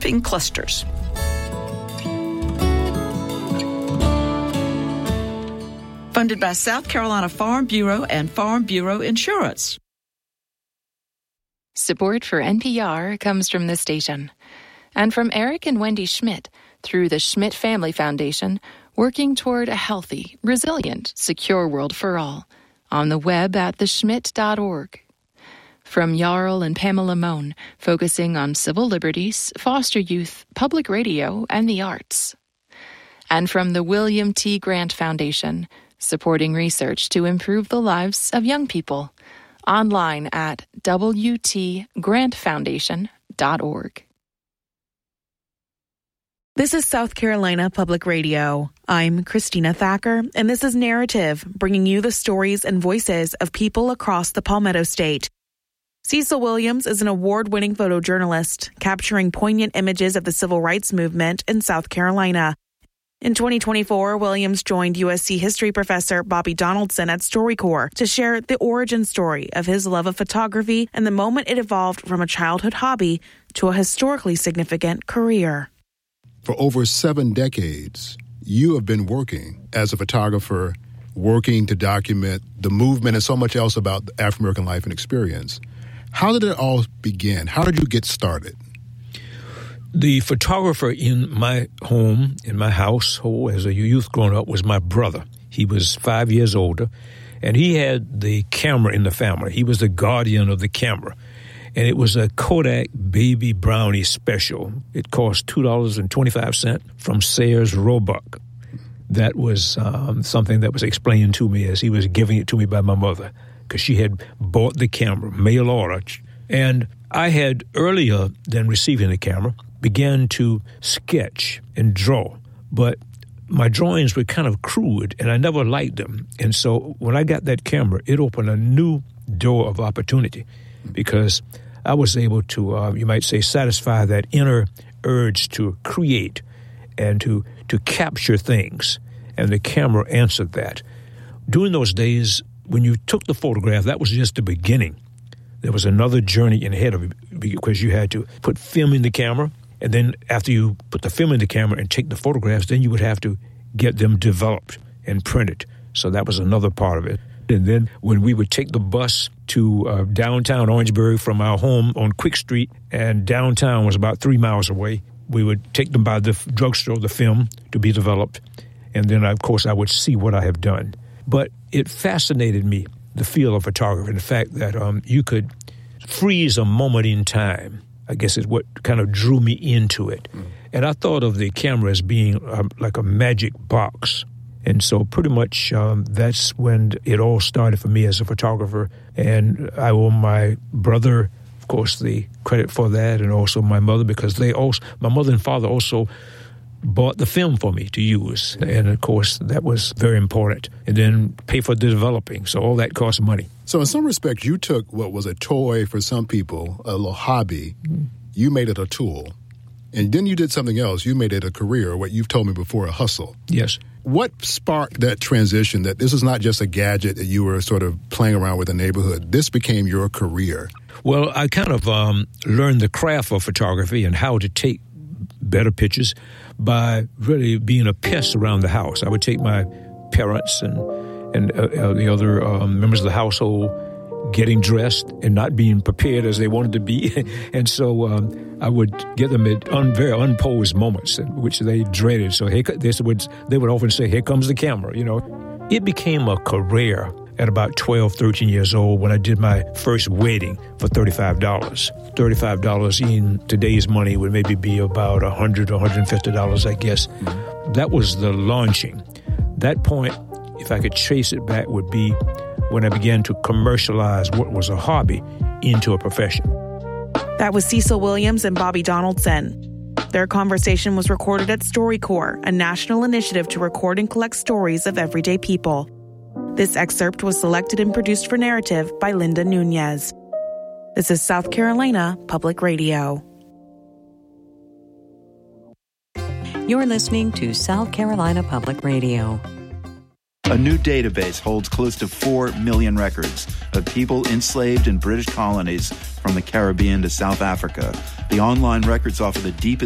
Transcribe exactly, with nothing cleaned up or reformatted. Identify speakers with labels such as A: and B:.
A: developing clusters. Funded by South Carolina Farm Bureau and Farm Bureau Insurance.
B: Support for N P R comes from this station and from Eric and Wendy Schmidt through the Schmidt Family Foundation, working toward a healthy, resilient, secure world for all on the web at the schmidt dot org. From Jarl and Pamela Mohn, focusing on civil liberties, foster youth, public radio, and the arts. And from the William T. Grant Foundation, supporting research to improve the lives of young people. Online at w t grant foundation dot org.
C: This is South Carolina Public Radio. I'm Christina Thacker, and this is Narrative, bringing you the stories and voices of people across the Palmetto State. Cecil Williams is an award-winning photojournalist, capturing poignant images of the civil rights movement in South Carolina. In twenty twenty-four, Williams joined U S C history professor Bobby Donaldson at StoryCorps to share the origin story of his love of photography and the moment it evolved from a childhood hobby to a historically significant career.
D: For over seven decades, you have been working as a photographer, working to document the movement and so much else about African American life and experience. How did it all begin? How did you get started?
E: The photographer in my home, in my household as a youth growing up, was my brother. He was five years older, and he had the camera in the family. He was the guardian of the camera. And it was a Kodak Baby Brownie special. It cost two dollars and twenty-five cents from Sayers Roebuck. That was um, something that was explained to me as he was giving it to me by my mother, because she had bought the camera, mail order. And I had, earlier than receiving the camera, began to sketch and draw. But my drawings were kind of crude, and I never liked them. And so when I got that camera, it opened a new door of opportunity, because I was able to, uh, you might say, satisfy that inner urge to create and to, to capture things. And the camera answered that. During those days, when you took the photograph, that was just the beginning. There was another journey ahead of it, because you had to put film in the camera, and then after you put the film in the camera and take the photographs, then you would have to get them developed and printed. So that was another part of it. And then when we would take the bus to uh, downtown Orangeburg from our home on Quick Street, and downtown was about three miles away, we would take them by the drugstore, the film, to be developed. And then, of course, I would see what I have done. But it fascinated me, the feel of photography, and the fact that um, you could freeze a moment in time, I guess is what kind of drew me into it. Mm. And I thought of the camera as being um, like a magic box. And so pretty much um, that's when it all started for me as a photographer. And I owe my brother, of course, the credit for that, and also my mother, because they also, my mother and father also bought the film for me to use. And, of course, that was very important. And then pay for the developing. So all that cost money.
D: So in some respects, you took what was a toy for some people, a little hobby, mm-hmm. you made it a tool. And then you did something else. You made it a career, what you've told me before, a hustle.
E: Yes.
D: What sparked that transition, that this is not just a gadget that you were sort of playing around with in the neighborhood? This became your career.
E: Well, I kind of um, learned the craft of photography and how to take better pictures by really being a pest around the house. I would take my parents and and uh, uh, the other um, members of the household getting dressed and not being prepared as they wanted to be. And so um, I would get them at un- very unposed moments, which they dreaded. So here, they, would, they would often say, "Here comes the camera," you know. It became a career at about twelve, thirteen years old when I did my first wedding for thirty-five dollars. thirty-five dollars in today's money would maybe be about one hundred dollars, one hundred fifty dollars, I guess. Mm-hmm. That was the launching. That point, if I could trace it back, would be when I began to commercialize what was a hobby into a profession.
C: That was Cecil Williams and Bobby Donaldson. Their conversation was recorded at StoryCorps, a national initiative to record and collect stories of everyday people. This excerpt was selected and produced for Narrative by Linda Nunez. This is South Carolina Public Radio.
F: You're listening to South Carolina Public Radio.
G: A new database holds close to four million records of people enslaved in British colonies from the Caribbean to South Africa. The online records offer the deepest